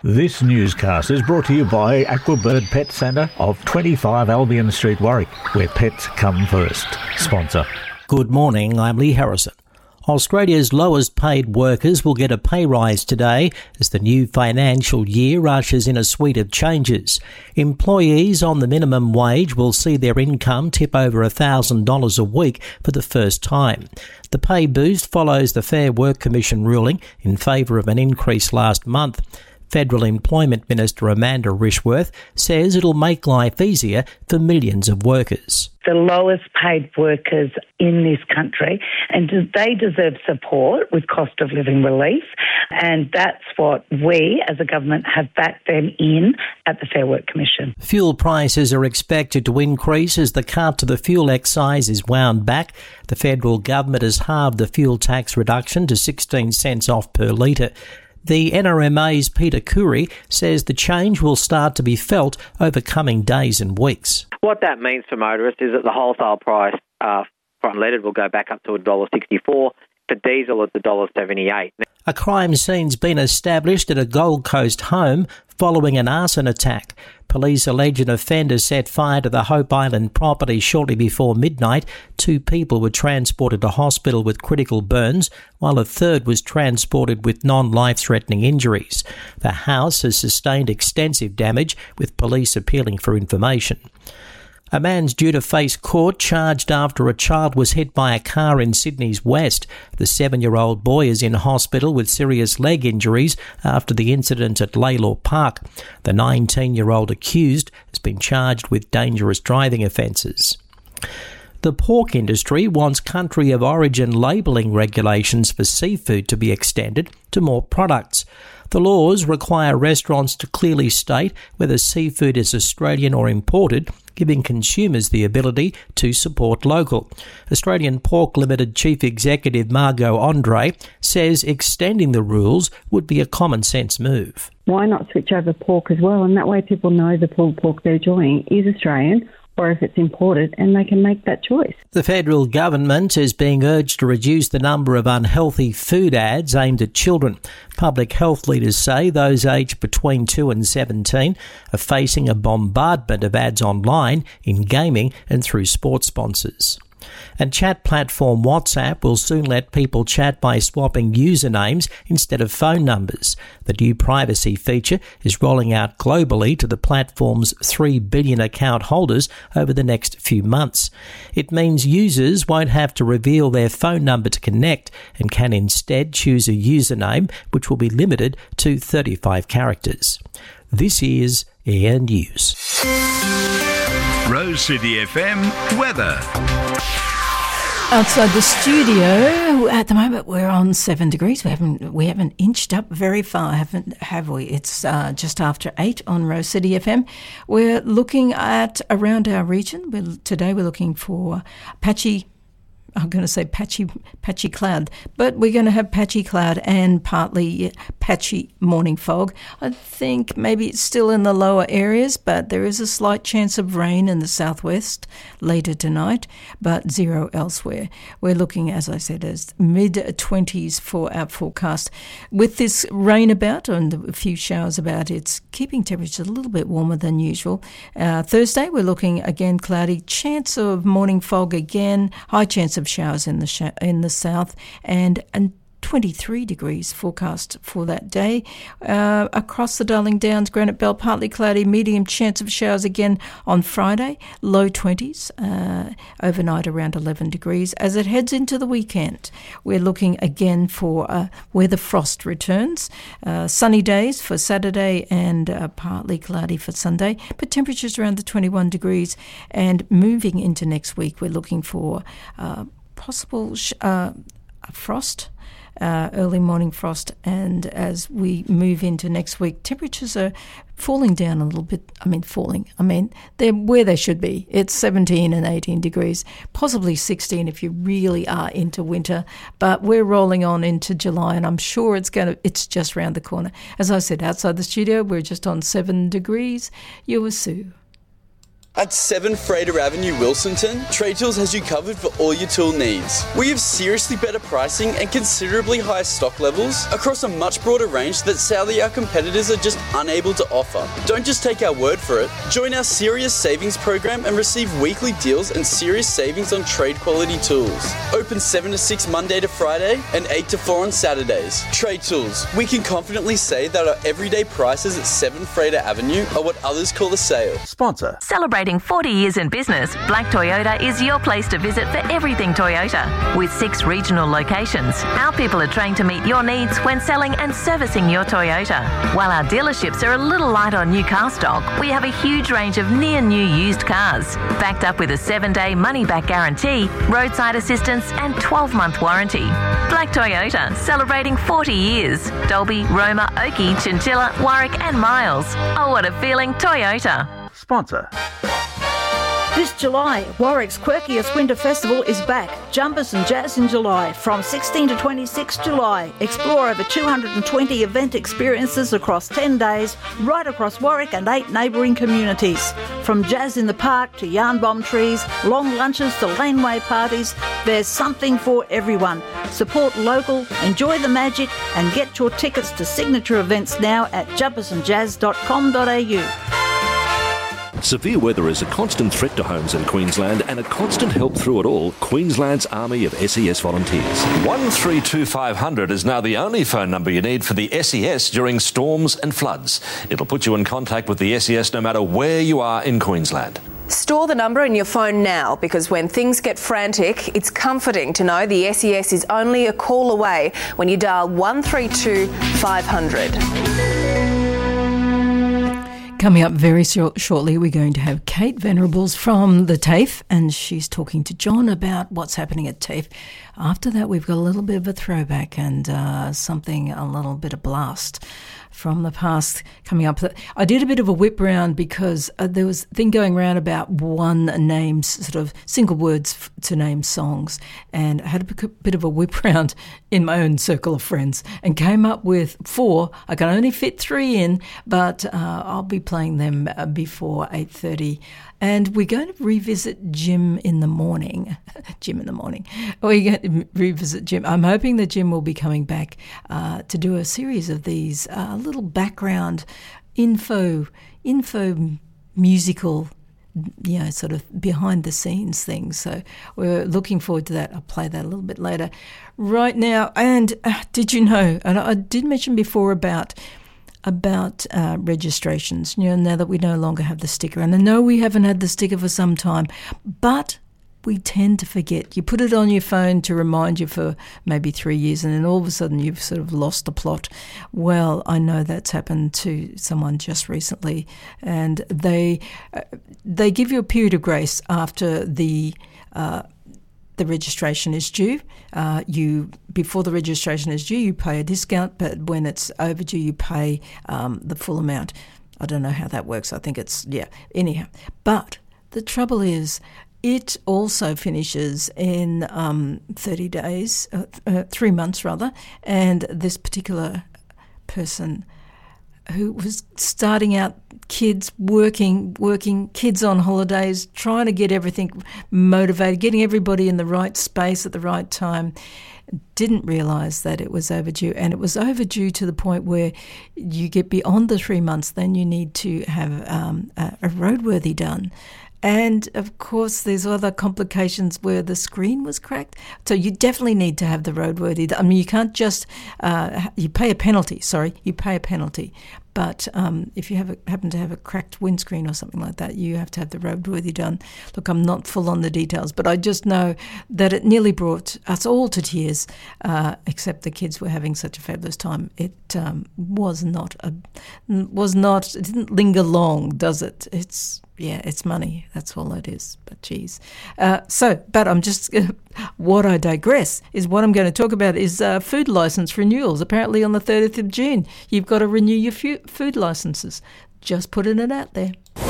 This newscast is brought to you by Aquabird Pet Centre of 25 Albion Street, Warwick, where pets come first. Sponsor. Good morning, I'm Lee Harrison. Australia's lowest paid workers will get a pay rise today as the new financial year ushers in a suite of changes. Employees on the minimum wage will see their income tip over $1,000 a week for the first time. The pay boost follows the Fair Work Commission ruling in favour of an increase last month. Federal Employment Minister Amanda Rishworth says it'll make life easier for millions of workers. The lowest paid workers in this country, and they deserve support with cost of living relief, and that's what we as a government have backed them in at the Fair Work Commission. Fuel prices are expected to increase as the cut to the fuel excise is wound back. The federal government has halved the fuel tax reduction to 16 cents off per litre. The NRMA's Peter Curry says the change will start to be felt over coming days and weeks. What that means for motorists is that the wholesale price for unleaded will go back up to $1.64. For diesel, it's $1.78. A crime scene's been established at a Gold Coast home following an arson attack. Police allege an offender set fire to the Hope Island property shortly before midnight. 2 people were transported to hospital with critical burns, while a third was transported with non-life-threatening injuries. The house has sustained extensive damage, with police appealing for information. A man's due to face court charged after a child was hit by a car in Sydney's west. The 7-year-old boy is in hospital with serious leg injuries after the incident at Laylaw Park. The 19-year-old accused has been charged with dangerous driving offences. The pork industry wants country of origin labelling regulations for seafood to be extended to more products. The laws require restaurants to clearly state whether seafood is Australian or imported, giving consumers the ability to support local. Australian Pork Limited Chief Executive Margot Andre says extending the rules would be a common sense move. Why not switch over pork as well? And that way people know the pulled pork they're enjoying is Australian, or if it's imported, and they can make that choice. The federal government is being urged to reduce the number of unhealthy food ads aimed at children. Public health leaders say those aged between 2 and 17 are facing a bombardment of ads online, in gaming and through sports sponsors. And chat platform WhatsApp will soon let people chat by swapping usernames instead of phone numbers. The new privacy feature is rolling out globally to the platform's 3 billion account holders over the next few months. It means users won't have to reveal their phone number to connect and can instead choose a username which will be limited to 35 characters. This is Air News. Rose City FM weather. Outside the studio, at the moment we're on 7 degrees. We haven't inched up very far, have we? It's just after 8 on Rose City FM. We're looking at around our region. Today we're looking for patchy cloud, but we're going to have patchy cloud and partly patchy morning fog. I think maybe it's still in the lower areas, but there is a slight chance of rain in the southwest later tonight, but zero elsewhere. We're looking, as I said, as mid-20s for our forecast. With this rain about and a few showers about, it's keeping temperatures a little bit warmer than usual. Thursday, we're looking again cloudy, chance of morning fog again, high chance of showers in the south, and 23 degrees forecast for that day. Across the Darling Downs, Granite Belt, partly cloudy, medium chance of showers again on Friday, low 20s, overnight around 11 degrees. As it heads into the weekend, we're looking again for where the frost returns. Sunny days for Saturday and partly cloudy for Sunday, but temperatures around the 21 degrees. And moving into next week, we're looking for possible frost, early morning frost, and as we move into next week, temperatures are falling down a little bit. They're where they should be. It's 17 and 18 degrees, possibly 16 if you really are into winter, but we're rolling on into July, and I'm sure it's just round the corner. As I said, outside the studio, we're just on 7 degrees. Yuasu. At 7 Frater Avenue, Wilsonton, Trade Tools has you covered for all your tool needs. We have seriously better pricing and considerably higher stock levels across a much broader range that sadly our competitors are just unable to offer. Don't just take our word for it. Join our Serious Savings program and receive weekly deals and serious savings on trade quality tools. Open 7 to 6 Monday to Friday and 8 to 4 on Saturdays. Trade Tools. We can confidently say that our everyday prices at 7 Frater Avenue are what others call a sale. Sponsor. Celebrating 40 years in business, Black Toyota is your place to visit for everything Toyota. With 6 regional locations, our people are trained to meet your needs when selling and servicing your Toyota. While our dealerships are a little light on new car stock, we have a huge range of near-new used cars, backed up with a 7-day money-back guarantee, roadside assistance and 12-month warranty. Black Toyota, celebrating 40 years. Dolby, Roma, Oakey, Chinchilla, Warwick and Miles. Oh, what a feeling, Toyota. Sponsor. This July, Warwick's quirkiest winter festival is back. Jumpers and Jazz in July. From 16 to 26 July. Explore over 220 event experiences across 10 days, right across Warwick and 8 neighbouring communities. From jazz in the park to yarn bomb trees, long lunches to laneway parties, there's something for everyone. Support local, enjoy the magic and get your tickets to signature events now at jumpersandjazz.com.au. Severe weather is a constant threat to homes in Queensland and a constant help through it all. Queensland's army of SES volunteers. 132500 is now the only phone number you need for the SES during storms and floods. It'll put you in contact with the SES no matter where you are in Queensland. Store the number in your phone now, because when things get frantic, it's comforting to know the SES is only a call away when you dial 132500. Coming up very shortly, we're going to have Kate Venerables from the TAFE, and she's talking to John about what's happening at TAFE. After that, we've got a little bit of a throwback and a little bit of blast from the past coming up. I did a bit of a whip round because there was a thing going around about one name's sort of single words to name songs, and I had a bit of a whip round in my own circle of friends and came up with 4. I can only fit 3 in, but I'll be playing them before 8:30. And we're going to revisit Jim in the morning. Jim in the morning. We're going to revisit Jim. I'm hoping that Jim will be coming back to do a series of these little background info musical, sort of behind the scenes things. So we're looking forward to that. I'll play that a little bit later. Right now, and did you know, and I did mention before about registrations, now that we no longer have the sticker. And I know we haven't had the sticker for some time, but we tend to forget. You put it on your phone to remind you for maybe 3 years, and then all of a sudden you've sort of lost the plot. Well, I know that's happened to someone just recently, and they give you a period of grace after the registration is due. Before the registration is due, you pay a discount, but when it's overdue, you pay the full amount. I don't know how that works. I think it's, anyhow. But the trouble is, it also finishes in 30 days, 3 months rather, and this particular person who was starting out, kids working, kids on holidays, trying to get everything motivated, getting everybody in the right space at the right time, didn't realise that it was overdue. And it was overdue to the point where you get beyond the 3 months, then you need to have a roadworthy done. And, of course, there's other complications where the screen was cracked. So you definitely need to have the roadworthy. I mean, you can't just you pay a penalty. But if you happen to have a cracked windscreen or something like that, you have to have the roadworthy done. Look, I'm not full on the details, but I just know that it nearly brought us all to tears, except the kids were having such a fabulous time. It it didn't linger long, does it? It's money. That's all it is. But geez. But I'm just, what I digress is what I'm going to talk about is food licence renewals. Apparently on the 30th of June, you've got to renew your food licences. Just putting it out there.